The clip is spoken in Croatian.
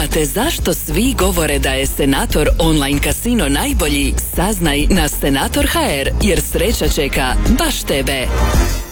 znate zašto svi govore da je Senator online kasino najbolji? Saznaj na Senator HR, jer sreća čeka baš tebe.